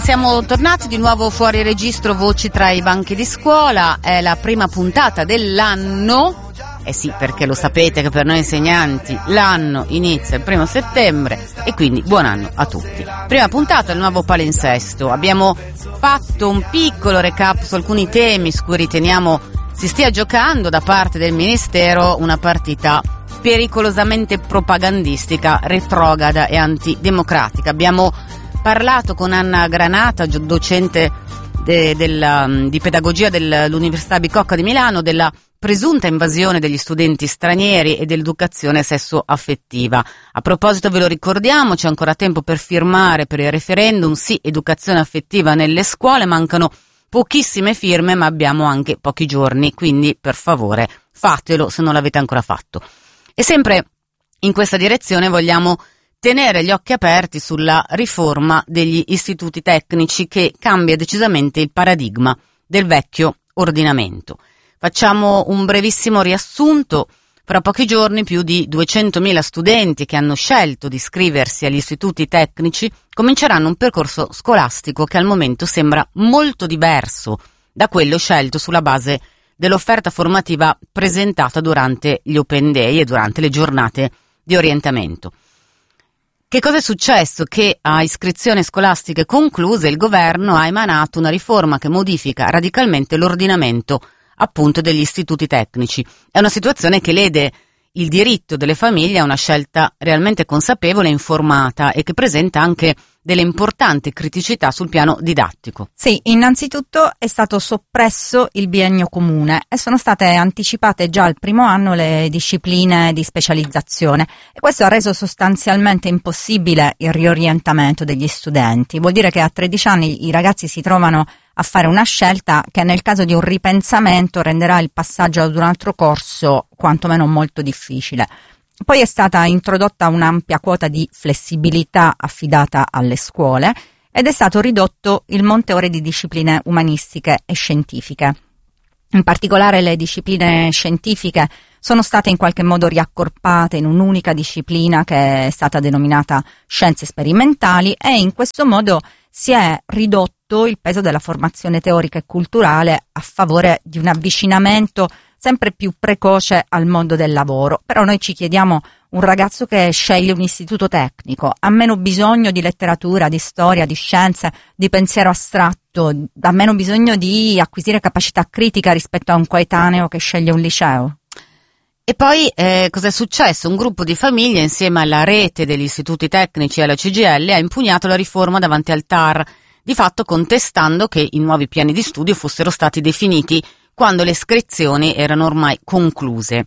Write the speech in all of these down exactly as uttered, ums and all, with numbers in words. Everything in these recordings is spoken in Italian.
Siamo tornati di nuovo fuori registro, voci tra i banchi di scuola. È la prima puntata dell'anno. Eh sì, perché lo sapete che per noi insegnanti l'anno inizia il primo settembre e quindi buon anno a tutti. Prima puntata, il nuovo palinsesto. Abbiamo fatto un piccolo recap su alcuni temi su cui riteniamo si stia giocando da parte del Ministero una partita pericolosamente propagandistica, retrograda e antidemocratica. Abbiamo parlato con Anna Granata, docente de, del, di pedagogia dell'Università Bicocca di Milano, della presunta invasione degli studenti stranieri e dell'educazione sesso-affettiva. A proposito, ve lo ricordiamo, c'è ancora tempo per firmare per il referendum sì educazione affettiva nelle scuole. Mancano pochissime firme, ma abbiamo anche pochi giorni, quindi per favore fatelo se non l'avete ancora fatto. E sempre in questa direzione vogliamo tenere gli occhi aperti sulla riforma degli istituti tecnici che cambia decisamente il paradigma del vecchio ordinamento. Facciamo un brevissimo riassunto. Fra pochi giorni più di duecentomila studenti che hanno scelto di iscriversi agli istituti tecnici cominceranno un percorso scolastico che al momento sembra molto diverso da quello scelto sulla base dell'offerta formativa presentata durante gli Open Day e durante le giornate di orientamento. Che cosa è successo? Che a iscrizioni scolastiche concluse il governo ha emanato una riforma che modifica radicalmente l'ordinamento appunto degli istituti tecnici. È una situazione che lede il diritto delle famiglie a una scelta realmente consapevole e informata e che presenta anche delle importanti criticità sul piano didattico. Sì, innanzitutto è stato soppresso il biennio comune e sono state anticipate già al primo anno le discipline di specializzazione e questo ha reso sostanzialmente impossibile il riorientamento degli studenti. Vuol dire che a tredici anni i ragazzi si trovano a fare una scelta che nel caso di un ripensamento renderà il passaggio ad un altro corso quantomeno molto difficile. Poi è stata introdotta un'ampia quota di flessibilità affidata alle scuole ed è stato ridotto il monte ore di discipline umanistiche e scientifiche. In particolare le discipline scientifiche sono state in qualche modo riaccorpate in un'unica disciplina che è stata denominata scienze sperimentali e in questo modo si è ridotto il peso della formazione teorica e culturale a favore di un avvicinamento sempre più precoce al mondo del lavoro. Però noi ci chiediamo, un ragazzo che sceglie un istituto tecnico ha meno bisogno di letteratura, di storia, di scienze, di pensiero astratto, ha meno bisogno di acquisire capacità critica rispetto a un coetaneo che sceglie un liceo? E poi eh, cosa è successo? Un gruppo di famiglie insieme alla rete degli istituti tecnici e alla C G I L ha impugnato la riforma davanti al T A R, di fatto contestando che i nuovi piani di studio fossero stati definiti quando le iscrizioni erano ormai concluse.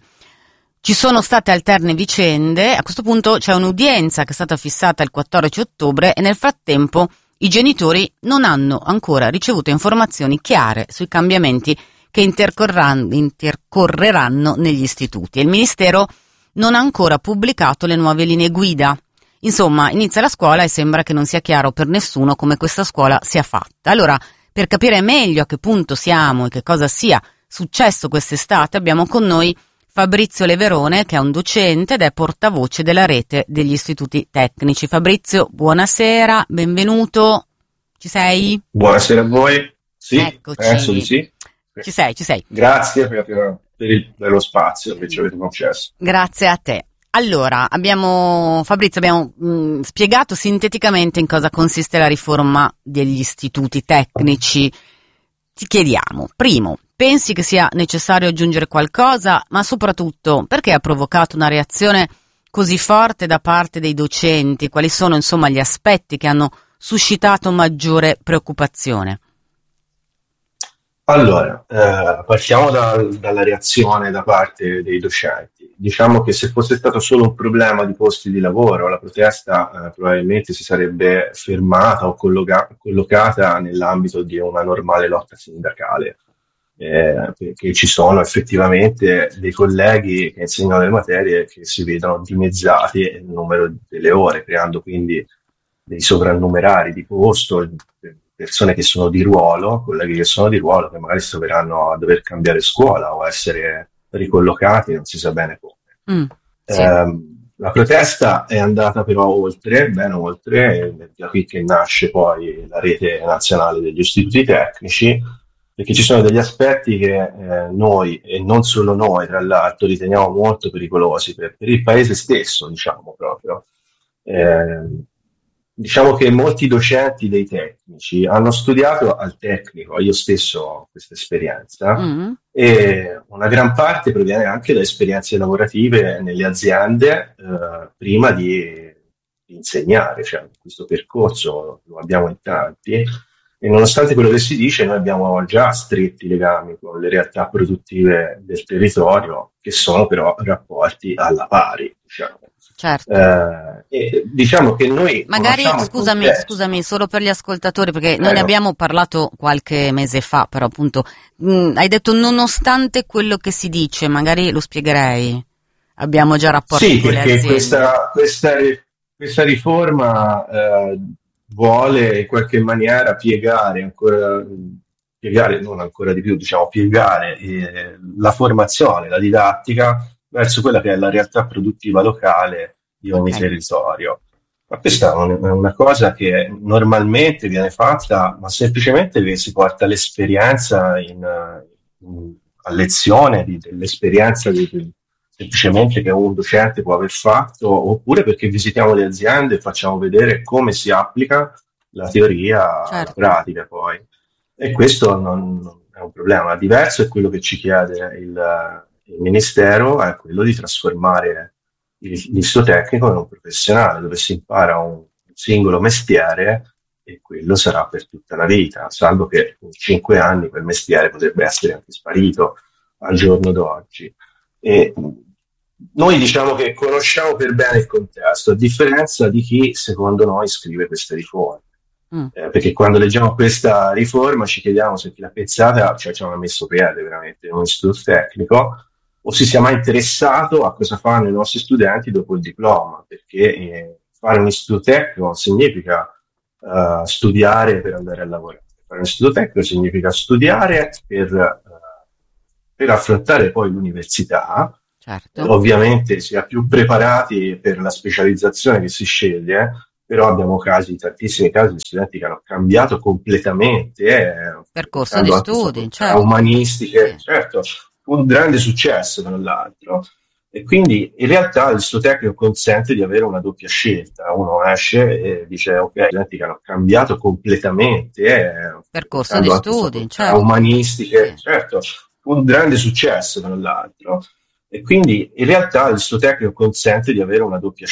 Ci sono state alterne vicende, a questo punto c'è un'udienza che è stata fissata il quattordici ottobre e nel frattempo i genitori non hanno ancora ricevuto informazioni chiare sui cambiamenti che intercorreranno, intercorreranno negli istituti e il Ministero non ha ancora pubblicato le nuove linee guida. Insomma, inizia la scuola e sembra che non sia chiaro per nessuno come questa scuola sia fatta. Allora, per capire meglio a che punto siamo e che cosa sia successo quest'estate, abbiamo con noi Fabrizio Leverone, che è un docente ed è portavoce della rete degli istituti tecnici. Fabrizio, buonasera, benvenuto. Ci sei? Buonasera a voi. Sì, eccoci. Penso di sì. Ci sei, ci sei. Grazie per, per, il, per lo spazio che ci avete concesso. Grazie a te. Allora, abbiamo, Fabrizio, abbiamo mh, spiegato sinteticamente in cosa consiste la riforma degli istituti tecnici. Ti chiediamo, primo, pensi che sia necessario aggiungere qualcosa, ma soprattutto perché ha provocato una reazione così forte da parte dei docenti? Quali sono, insomma, gli aspetti che hanno suscitato maggiore preoccupazione? Allora, eh, partiamo da, dalla reazione da parte dei docenti. Diciamo che se fosse stato solo un problema di posti di lavoro, la protesta eh, probabilmente si sarebbe fermata o colloca- collocata nell'ambito di una normale lotta sindacale, eh, perché ci sono effettivamente dei colleghi che insegnano le materie che si vedono dimezzati nel numero delle ore, creando quindi dei sovrannumerari di posto, persone che sono di ruolo, colleghi che sono di ruolo, che magari si troveranno a dover cambiare scuola o essere ricollocati, non si sa bene come. Mm, sì. eh, la protesta è andata però oltre, ben oltre, e da qui che nasce poi la rete nazionale degli istituti tecnici, perché ci sono degli aspetti che eh, noi, e non solo noi, tra l'altro, riteniamo molto pericolosi per, per il paese stesso, diciamo proprio. Eh, diciamo che molti docenti dei tecnici hanno studiato al tecnico, io stesso ho questa esperienza, Mm. e una gran parte proviene anche da esperienze lavorative nelle aziende eh, prima di, di insegnare, cioè questo percorso lo abbiamo in tanti e nonostante quello che si dice noi abbiamo già stretti legami con le realtà produttive del territorio che sono però rapporti alla pari, diciamo. Certo. Eh, e diciamo che noi Magari, conosciamo il scusami, contesto. scusami, solo per gli ascoltatori, perché noi ne Prego. abbiamo parlato qualche mese fa, però appunto, mh, hai detto nonostante quello che si dice, magari lo spiegherei. Abbiamo già rapporti Sì, con le perché aziende. questa, questa, questa riforma eh, vuole in qualche maniera piegare ancora, piegare, non ancora di più, diciamo, piegare eh, la formazione, la didattica verso quella che è la realtà produttiva locale di ogni Ok. territorio. Ma questa è un- è una cosa che normalmente viene fatta, ma semplicemente che si porta l'esperienza in, in- a lezione di- dell'esperienza di, di- semplicemente che un docente può aver fatto, oppure perché visitiamo le aziende e facciamo vedere come si applica la teoria alla Certo. pratica poi. E questo non, non è un problema. Diverso è quello che ci chiede il, il Ministero, è quello di trasformare il l'istotecnico in un professionale, dove si impara un singolo mestiere e quello sarà per tutta la vita, salvo che in cinque anni quel mestiere potrebbe essere anche sparito al giorno d'oggi. E noi diciamo che conosciamo per bene il contesto, a differenza di chi secondo noi scrive queste riforme. Mm. Eh, perché quando leggiamo questa riforma ci chiediamo se chi l'ha pensata cioè, ci ha messo piede veramente in un istituto tecnico o si sia mai interessato a cosa fanno i nostri studenti dopo il diploma, perché eh, fare un istituto tecnico significa eh, studiare per andare a lavorare. Fare un istituto tecnico significa studiare per, eh, per affrontare poi l'università. Certo. Ovviamente si è più preparati per la specializzazione che si sceglie, però abbiamo casi, tantissimi casi di studenti che hanno cambiato completamente eh, Percorso di pensando anche a studi, facoltà certo. umanistiche, Sì. certo, un grande successo tra l'altro. E quindi in realtà il suo tecnico consente di avere una doppia scelta. Uno esce e dice ok, studenti che hanno cambiato completamente eh, Percorso di pensando anche a studi, facoltà certo. umanistiche, Sì. certo, un grande successo tra l'altro. E quindi in realtà il suo tecnico consente di avere una doppia scelta.